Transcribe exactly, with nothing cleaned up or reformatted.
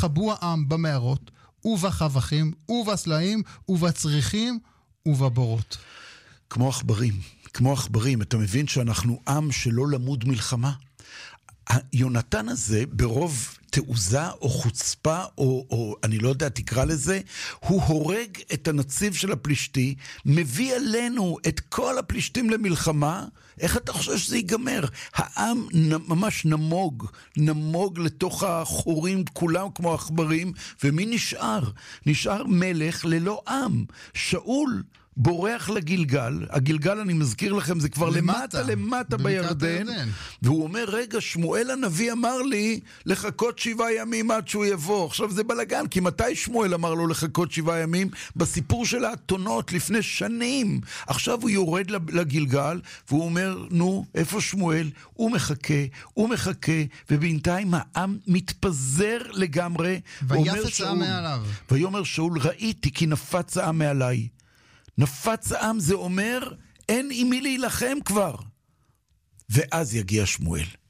ויתחבאו העם במערות, ובחבכים, ובסלעים, ובצריחים, ובבורות. כמו עכברים, כמו עכברים, אתה מבין שאנחנו עם שלא למוד מלחמה? יונתן הזה, ברוב תעוזה או חוצפה, או, או אני לא יודע, תקרא לזה, הוא הורג את הנציב של הפלישתי, מביא עלינו את כל הפלישתים למלחמה. איך אתה חושב שזה ייגמר? העם ממש נמוג, נמוג לתוך החורים, כולם כמו עכברים, ומי נשאר? נשאר מלך ללא עם. שאול בורח לגלגל, הגלגל אני מזכיר לכם זה כבר למטה, למטה, למטה בירדן, הירדן. והוא אומר, רגע, שמואל הנביא אמר לי לחכות שבעה ימים עד שהוא יבוא. עכשיו זה בלגן, כי מתי שמואל אמר לו לחכות שבעה ימים? בסיפור של האתונות לפני שנים. עכשיו הוא יורד לגלגל, והוא אומר, נו, איפה שמואל? הוא מחכה, הוא מחכה, ובינתיים העם מתפזר לגמרי. ויפץ העם מעליו. ויאמר שאול, ראיתי כי נפץ העם מעליי. נפץ העם זה אומר, אין עם מי להילחם כבר. ואז יגיע שמואל.